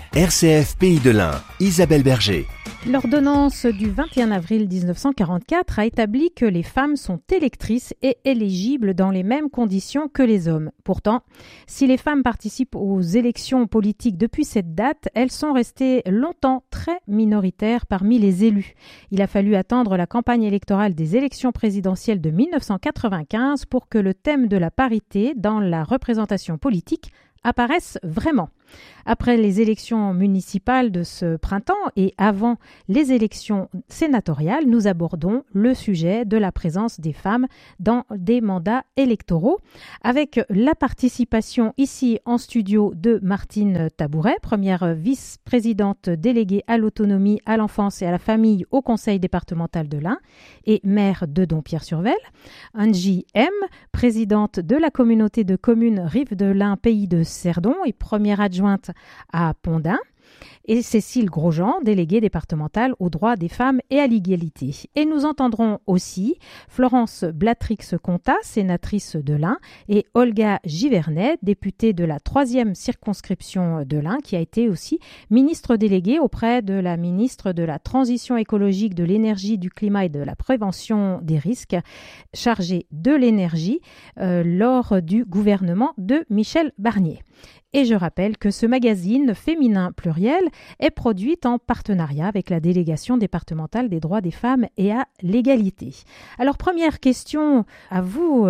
RCF Pays de l'Ain, Isabelle Berger. L'ordonnance du 21 avril 1944 a établi que les femmes sont électrices et éligibles dans les mêmes conditions que les hommes. Pourtant, si les femmes participent aux élections politiques depuis cette date, elles sont restées longtemps très minoritaires parmi les élus. Il a fallu attendre la campagne électorale des élections présidentielles de 1995 pour que le thème de la parité dans la représentation politique apparaissent vraiment. Après les élections municipales de ce printemps et avant les élections sénatoriales, nous abordons le sujet de la présence des femmes dans des mandats électoraux avec la participation ici en studio de Martine Tabouret, première vice-présidente déléguée à l'autonomie, à l'enfance et à la famille au conseil départemental de l'Ain et maire de Dompierre-sur-Vesle, Angie M, présidente de la communauté de communes Rive de l'Ain, pays de Cerdon et première adjointe à Pont-d'Ain, et Cécile Grosjean, déléguée départementale aux droits des femmes et à l'égalité. Et nous entendrons aussi Florence Blatrix-Contat, sénatrice de l'Ain, et Olga Givernet, députée de la 3e circonscription de l'Ain, qui a été aussi ministre déléguée auprès de la ministre de la Transition écologique, de l'énergie, du climat et de la prévention des risques, chargée de l'énergie lors du gouvernement de Michel Barnier. Et je rappelle que ce magazine féminin pluriel est produit en partenariat avec la délégation départementale des droits des femmes et à l'égalité. Alors première question à vous,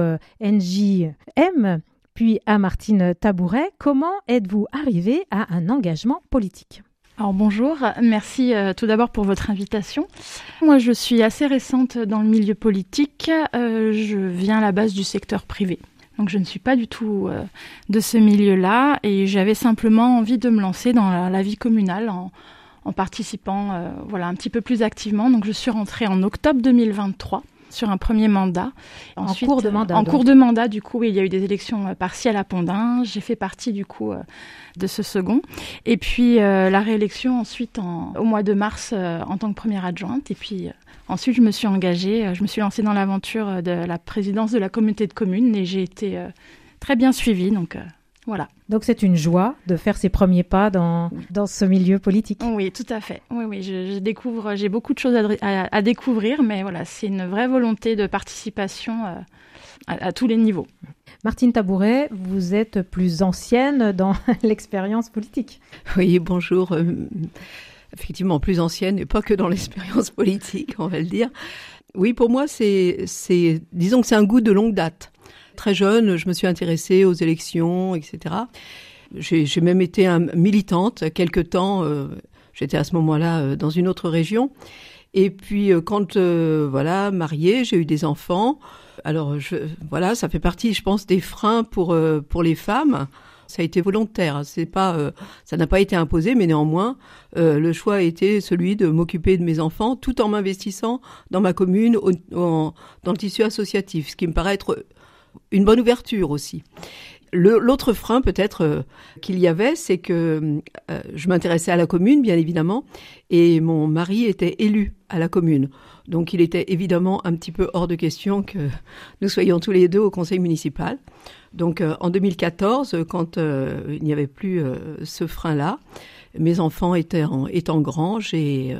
NJM, puis à Martine Tabouret. Comment êtes-vous arrivée à un engagement politique ? Alors bonjour, merci tout d'abord pour votre invitation. Moi je suis assez récente dans le milieu politique, je viens à la base du secteur privé. Donc je ne suis pas du tout de ce milieu-là et j'avais simplement envie de me lancer dans la vie communale en participant un petit peu plus activement. Donc je suis rentrée en octobre 2023 sur un premier mandat. Ensuite, en cours de mandat. En cours de mandat, du coup, oui, il y a eu des élections partielles à Pont-d'Ain. J'ai fait partie du coup de ce second. Et puis la réélection ensuite au mois de mars en tant que première adjointe. Et puis ensuite, je me suis engagée, je me suis lancée dans l'aventure de la présidence de la communauté de communes et j'ai été très bien suivie. Donc voilà. Donc c'est une joie de faire ses premiers pas dans ce milieu politique. Oui, tout à fait. Oui, je découvre, j'ai beaucoup de choses à découvrir, mais voilà, c'est une vraie volonté de participation à tous les niveaux. Martine Tabouret, vous êtes plus ancienne dans l'expérience politique. Oui, bonjour. Effectivement, plus ancienne, et pas que dans l'expérience politique, on va le dire. Oui, pour moi, disons que c'est un goût de longue date. Très jeune, je me suis intéressée aux élections, etc. J'ai même été militante quelque temps. J'étais à ce moment-là dans une autre région. Et puis, quand mariée, j'ai eu des enfants. Alors, ça fait partie, je pense, des freins pour les femmes. Ça a été volontaire, ça n'a pas été imposé, mais néanmoins, le choix a été celui de m'occuper de mes enfants tout en m'investissant dans ma commune, dans le tissu associatif, ce qui me paraît être une bonne ouverture aussi. L'autre frein peut-être qu'il y avait, c'est que je m'intéressais à la commune, bien évidemment, et mon mari était élu à la commune. Donc il était évidemment un petit peu hors de question que nous soyons tous les deux au conseil municipal. Donc en 2014, quand il n'y avait plus ce frein-là, mes enfants étant grands, je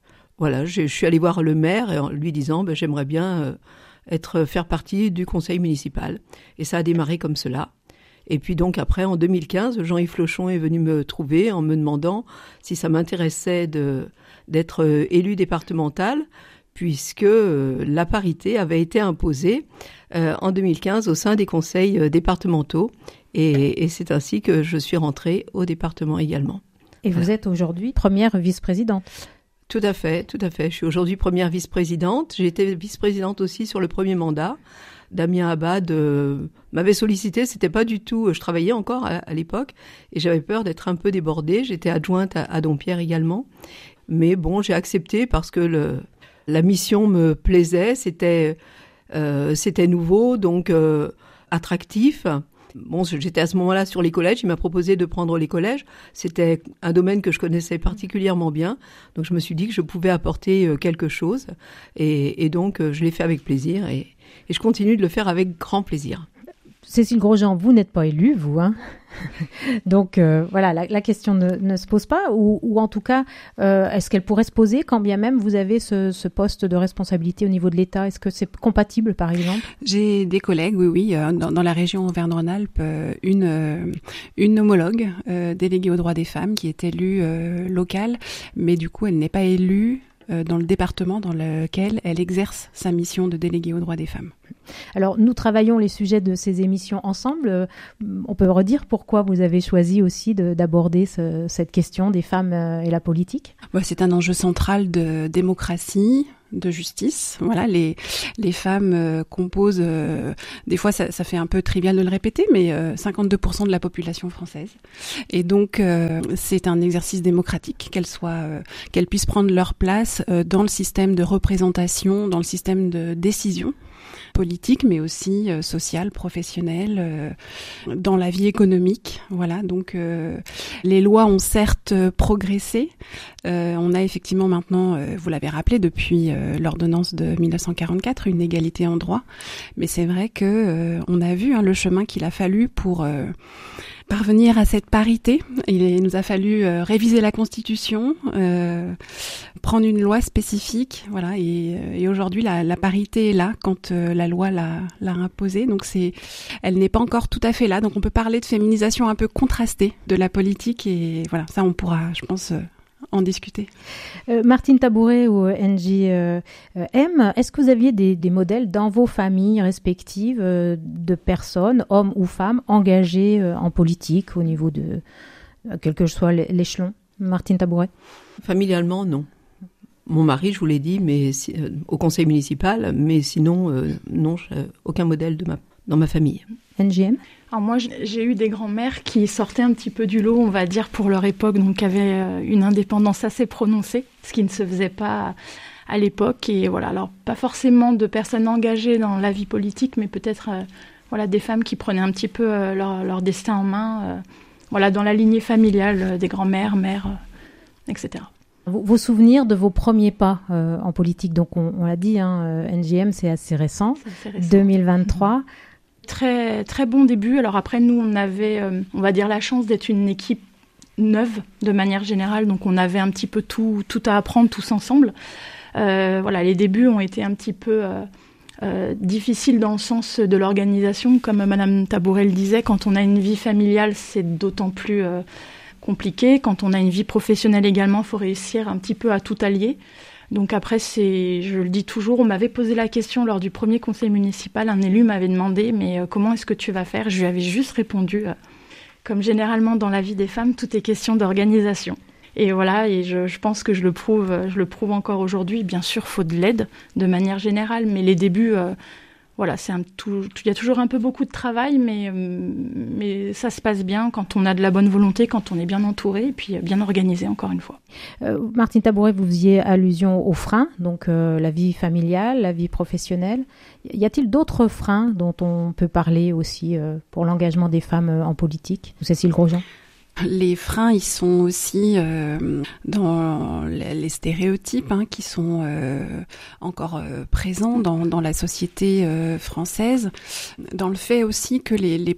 suis allée voir le maire en lui disant j'aimerais bien faire partie du conseil municipal. Et ça a démarré comme cela. Et puis donc après, en 2015, Jean-Yves Flochon est venu me trouver en me demandant si ça m'intéressait d'être élu départemental, puisque la parité avait été imposée en 2015 au sein des conseils départementaux. Et c'est ainsi que je suis rentrée au département également. Et vous êtes aujourd'hui première vice-présidente ? Tout à fait. Je suis aujourd'hui première vice-présidente. J'ai été vice-présidente aussi sur le premier mandat. Damien Abad m'avait sollicité, c'était pas du tout... Je travaillais encore à l'époque et j'avais peur d'être un peu débordée. J'étais adjointe à Dompierre également. Mais bon, j'ai accepté parce que la mission me plaisait, c'était nouveau, donc attractif. Bon, j'étais à ce moment-là sur les collèges, il m'a proposé de prendre les collèges. C'était un domaine que je connaissais particulièrement bien, donc je me suis dit que je pouvais apporter quelque chose. Et donc, je l'ai fait avec plaisir et je continue de le faire avec grand plaisir. Cécile Grosjean, vous n'êtes pas élue, vous, hein. Donc voilà, la question ne se pose pas, ou en tout cas, est-ce qu'elle pourrait se poser quand bien même vous avez ce poste de responsabilité au niveau de l'État? Est-ce que c'est compatible, par exemple? J'ai des collègues, oui, dans la région Auvergne-Rhône-Alpes, une homologue déléguée aux droits des femmes qui est élue locale, mais du coup, elle n'est pas élue dans le département dans lequel elle exerce sa mission de déléguée aux droits des femmes. Alors, nous travaillons les sujets de ces émissions ensemble. On peut redire pourquoi vous avez choisi aussi d'aborder cette question des femmes et la politique? C'est un enjeu central de démocratie, de justice. Voilà, les femmes composent, des fois ça fait un peu trivial de le répéter, mais 52% de la population française. Et donc c'est un exercice démocratique qu'elles puissent prendre leur place dans le système de représentation, dans le système de décision politique, mais aussi sociale, professionnelle, dans la vie économique. Voilà, donc les lois ont certes progressé. On a effectivement maintenant, vous l'avez rappelé, depuis l'ordonnance de 1944, une égalité en droit. Mais c'est vrai que on a vu le chemin qu'il a fallu pour parvenir à cette parité. Il nous a fallu réviser la Constitution, prendre une loi spécifique, voilà. Et aujourd'hui, la parité est là quand la loi l'a imposée. Donc elle n'est pas encore tout à fait là. Donc on peut parler de féminisation un peu contrastée de la politique. Et voilà, ça on pourra, je pense, en discuter. Martine Tabouret ou NJM, est-ce que vous aviez des modèles dans vos familles respectives de personnes, hommes ou femmes, engagées en politique au niveau de quel que soit l'échelon? Martine Tabouret? Familialement, non. Mon mari, je vous l'ai dit, mais au conseil municipal, mais sinon, non, aucun modèle dans ma famille. NJM? Alors moi, j'ai eu des grands-mères qui sortaient un petit peu du lot, on va dire, pour leur époque, donc qui avaient une indépendance assez prononcée, ce qui ne se faisait pas à l'époque. Et voilà, alors pas forcément de personnes engagées dans la vie politique, mais peut-être des femmes qui prenaient un petit peu leur destin en main, dans la lignée familiale des grands-mères, mères, etc. Vos souvenirs de vos premiers pas en politique, donc on l'a dit, NJM, c'est assez récent, 2023. Très, très bon début. Alors après, nous, on avait, on va dire, la chance d'être une équipe neuve, de manière générale. Donc, on avait un petit peu tout à apprendre tous ensemble. Les débuts ont été un petit peu difficiles dans le sens de l'organisation. Comme Madame Tabouret le disait, quand on a une vie familiale, c'est d'autant plus compliqué. Quand on a une vie professionnelle également, il faut réussir un petit peu à tout allier. Donc après, je le dis toujours, on m'avait posé la question lors du premier conseil municipal, un élu m'avait demandé « mais comment est-ce que tu vas faire ?» Je lui avais juste répondu, comme généralement dans la vie des femmes, tout est question d'organisation. Et voilà, et je pense que je le prouve encore aujourd'hui. Bien sûr, il faut de l'aide de manière générale, mais les débuts, il y a toujours un peu beaucoup de travail, mais ça se passe bien quand on a de la bonne volonté, quand on est bien entouré et puis bien organisé, encore une fois. Martine Tabouret, vous faisiez allusion aux freins, donc la vie familiale, la vie professionnelle. Y a-t-il d'autres freins dont on peut parler aussi pour l'engagement des femmes en politique? Cécile Grosjean? Les freins, ils sont aussi dans les stéréotypes qui sont encore présents dans la société française, dans le fait aussi que les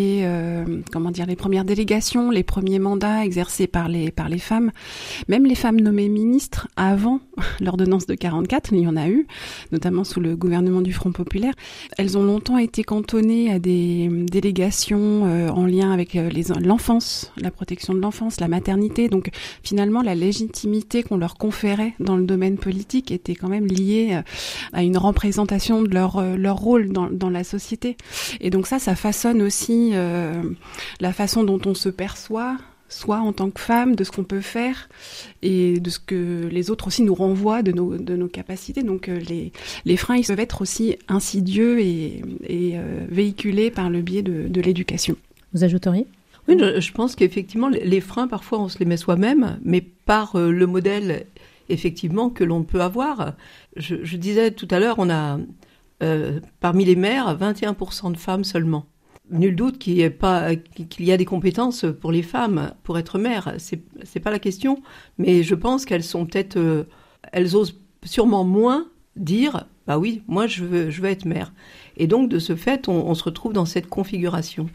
premières délégations, les premiers mandats exercés par les femmes, même les femmes nommées ministres avant l'ordonnance de 44, il y en a eu, notamment sous le gouvernement du Front populaire, elles ont longtemps été cantonnées à des délégations en lien avec l'enfance, la protection de l'enfance, la maternité. Donc finalement, la légitimité qu'on leur conférait dans le domaine politique était quand même liée à une représentation de leur rôle dans la société. Et donc ça façonne aussi la façon dont on se perçoit, soit en tant que femme, de ce qu'on peut faire et de ce que les autres aussi nous renvoient de nos capacités. Donc les freins, ils peuvent être aussi insidieux et véhiculés par le biais de l'éducation. Vous ajouteriez ? Oui, je pense qu'effectivement, les freins, parfois, on se les met soi-même, mais par le modèle, effectivement, que l'on peut avoir. Je disais tout à l'heure, on a, parmi les mères, 21% de femmes seulement. Nul doute qu'il y a des compétences pour les femmes pour être mères. C'est pas la question, mais je pense qu'elles sont elles osent sûrement moins dire, bah oui, moi je veux être mère. Et donc, de ce fait, on se retrouve dans cette configuration.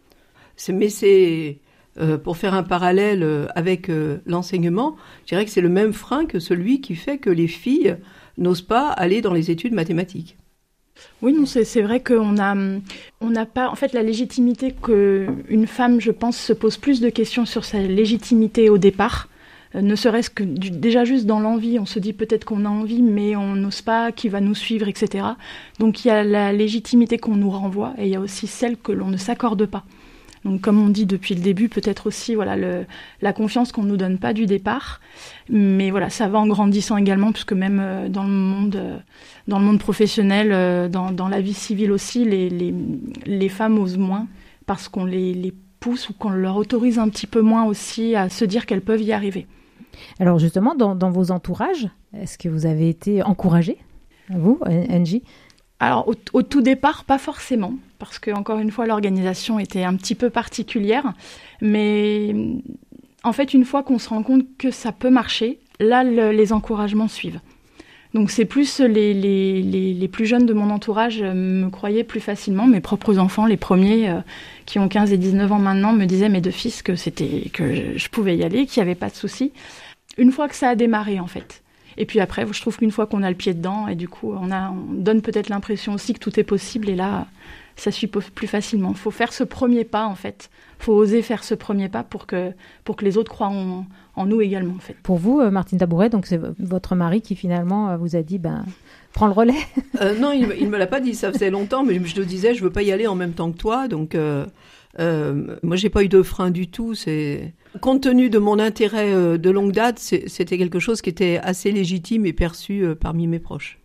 Pour faire un parallèle avec l'enseignement, je dirais que c'est le même frein que celui qui fait que les filles n'osent pas aller dans les études mathématiques. Oui, non, c'est vrai qu'on n'a pas... En fait, la légitimité qu'une femme, je pense, se pose plus de questions sur sa légitimité au départ, ne serait-ce que déjà juste dans l'envie. On se dit peut-être qu'on a envie, mais on n'ose pas, qui va nous suivre, etc. Donc il y a la légitimité qu'on nous renvoie et il y a aussi celle que l'on ne s'accorde pas. Donc, comme on dit depuis le début, peut-être aussi la confiance qu'on ne nous donne pas du départ. Mais voilà, ça va en grandissant également, puisque même dans le monde professionnel, dans la vie civile aussi, les femmes osent moins parce qu'on les pousse ou qu'on leur autorise un petit peu moins aussi à se dire qu'elles peuvent y arriver. Alors justement, dans vos entourages, est-ce que vous avez été encouragée, vous, Angie ? Alors, au tout départ, pas forcément, parce que encore une fois, l'organisation était un petit peu particulière. Mais en fait, une fois qu'on se rend compte que ça peut marcher, là, les encouragements suivent. Donc, c'est plus les plus jeunes de mon entourage me croyaient plus facilement. Mes propres enfants, les premiers, qui ont 15 et 19 ans maintenant, me disaient, mes deux fils, que je pouvais y aller, qu'il n'y avait pas de souci. Une fois que ça a démarré, en fait. Et puis après, je trouve qu'une fois qu'on a le pied dedans, et du coup, on donne peut-être l'impression aussi que tout est possible, et là, ça suit plus facilement. Il faut faire ce premier pas, en fait. Il faut oser faire ce premier pas pour que les autres croient en nous également, en fait. Pour vous, Martine Tabouret, donc c'est votre mari qui finalement vous a dit, prends le relais. Non, il ne me l'a pas dit, ça faisait longtemps, mais je le disais, je ne veux pas y aller en même temps que toi, donc moi, j'ai pas eu de frein du tout. Compte tenu de mon intérêt de longue date, c'était quelque chose qui était assez légitime et perçu parmi mes proches.